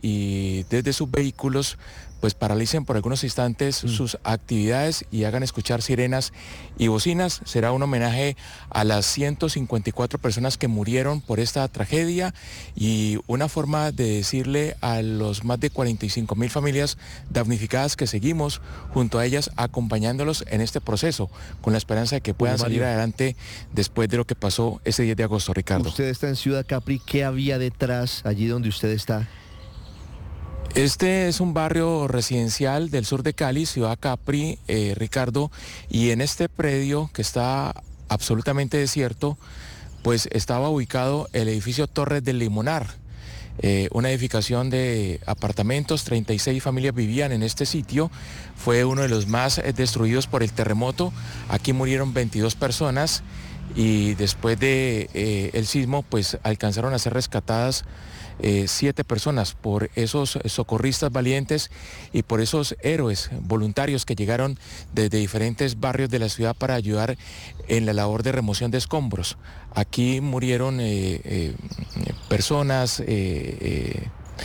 y desde sus vehículos pues paralicen por algunos instantes sus actividades y hagan escuchar sirenas y bocinas. Será un homenaje a las 154 personas que murieron por esta tragedia y una forma de decirle a los más de 45.000 familias damnificadas que seguimos junto a ellas acompañándolos en este proceso, con la esperanza de que puedan salir adelante después de lo que pasó ese 10 de agosto, Ricardo. Usted está en Ciudad Capri, ¿qué había detrás allí donde usted está? Este es un barrio residencial del sur de Cali, Ciudad Capri, Ricardo, y en este predio que está absolutamente desierto, pues estaba ubicado el edificio Torres del Limonar, una edificación de apartamentos. 36 familias vivían en este sitio. Fue uno de los más destruidos por el terremoto. Aquí murieron 22 personas y después de el sismo pues alcanzaron a ser rescatadas 7 personas por esos socorristas valientes y por esos héroes voluntarios que llegaron desde diferentes barrios de la ciudad para ayudar en la labor de remoción de escombros. Aquí murieron personas de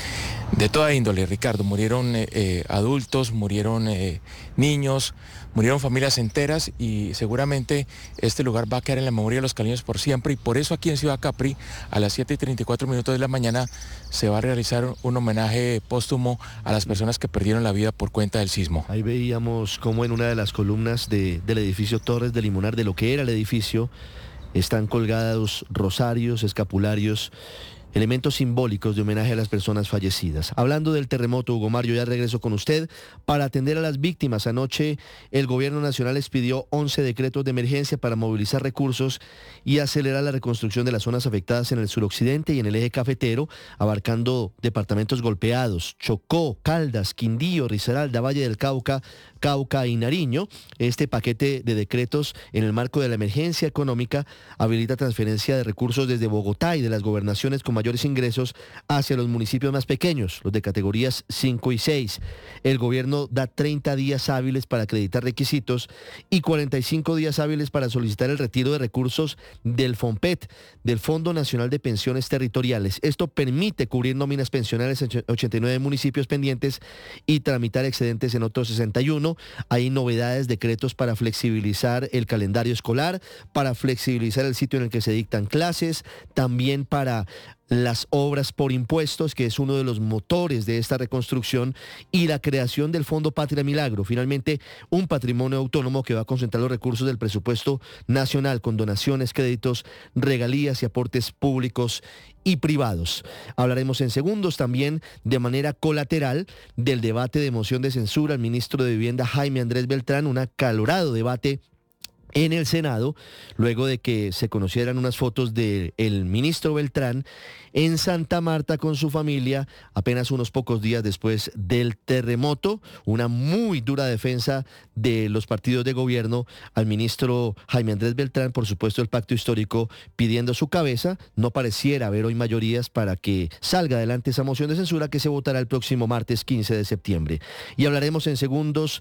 toda índole, Ricardo. Murieron adultos, murieron niños, murieron familias enteras y seguramente este lugar va a quedar en la memoria de los caleños por siempre, y por eso aquí en Ciudad Capri a las 7:34 de la mañana se va a realizar un homenaje póstumo a las personas que perdieron la vida por cuenta del sismo. Ahí veíamos cómo en una de las columnas del edificio Torres de Limonar, de lo que era el edificio, están colgados rosarios, escapularios, elementos simbólicos de homenaje a las personas fallecidas. Hablando del terremoto, Hugo Mario, ya regreso con usted para atender a las víctimas. Anoche el gobierno nacional expidió 11 decretos de emergencia para movilizar recursos y acelerar la reconstrucción de las zonas afectadas en el suroccidente y en el eje cafetero, abarcando departamentos golpeados: Chocó, Caldas, Quindío, Risaralda, Valle del Cauca, Cauca y Nariño. Este paquete de decretos, en el marco de la emergencia económica, habilita transferencia de recursos desde Bogotá y de las gobernaciones con mayores ingresos hacia los municipios más pequeños, los de categorías 5 y 6. El gobierno da 30 días hábiles para acreditar requisitos y 45 días hábiles para solicitar el retiro de recursos del FONPET, del Fondo Nacional de Pensiones Territoriales. Esto permite cubrir nóminas pensionales en 89 municipios pendientes y tramitar excedentes en otros 61. Hay novedades, decretos para flexibilizar el calendario escolar, para flexibilizar el sitio en el que se dictan clases, también para las obras por impuestos, que es uno de los motores de esta reconstrucción, y la creación del Fondo Patria Milagro. Finalmente, un patrimonio autónomo que va a concentrar los recursos del presupuesto nacional con donaciones, créditos, regalías y aportes públicos y privados. Hablaremos en segundos también, de manera colateral, del debate de moción de censura al ministro de Vivienda Jaime Andrés Beltrán, un acalorado debate en el Senado, luego de que se conocieran unas fotos del ministro Beltrán en Santa Marta con su familia, apenas unos pocos días después del terremoto. Una muy dura defensa de los partidos de gobierno al ministro Jaime Andrés Beltrán, por supuesto el pacto histórico pidiendo su cabeza. No pareciera haber hoy mayorías para que salga adelante esa moción de censura, que se votará el próximo martes 15 de septiembre. Y hablaremos en segundos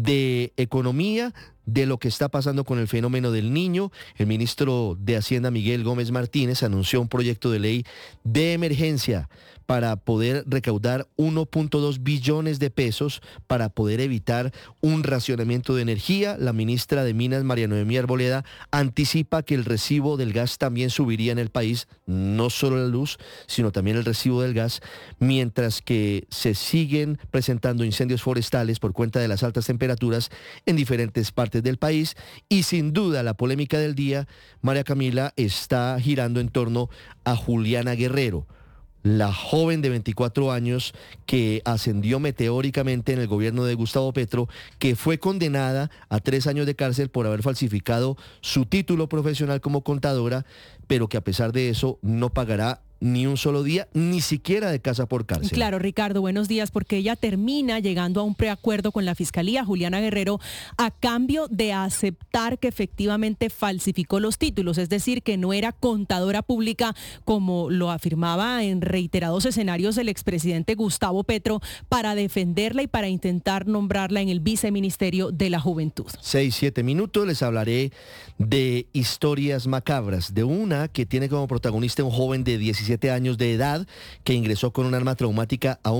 de economía, de lo que está pasando con el fenómeno del Niño. El ministro de Hacienda, Miguel Gómez Martínez, anunció un proyecto de ley de emergencia para poder recaudar 1.2 billones de pesos para poder evitar un racionamiento de energía. La ministra de Minas, María Noemí Arboleda, anticipa que el recibo del gas también subiría en el país, no solo la luz, sino también el recibo del gas, mientras que se siguen presentando incendios forestales por cuenta de las altas temperaturas en diferentes partes del país. Y sin duda la polémica del día, María Camila, está girando en torno a Juliana Guerrero, la joven de 24 años que ascendió meteóricamente en el gobierno de Gustavo Petro, que fue condenada a 3 años de cárcel por haber falsificado su título profesional como contadora, pero que a pesar de eso no pagará ni un solo día, ni siquiera de casa por cárcel. Claro, Ricardo, buenos días, porque ella termina llegando a un preacuerdo con la Fiscalía, Juliana Guerrero, a cambio de aceptar que efectivamente falsificó los títulos, es decir, que no era contadora pública, como lo afirmaba en reiterados escenarios el expresidente Gustavo Petro, para defenderla y para intentar nombrarla en el viceministerio de la Juventud. 6-7 minutos, les hablaré de historias macabras, de una que tiene como protagonista un joven de 17 años de edad que ingresó con un arma traumática a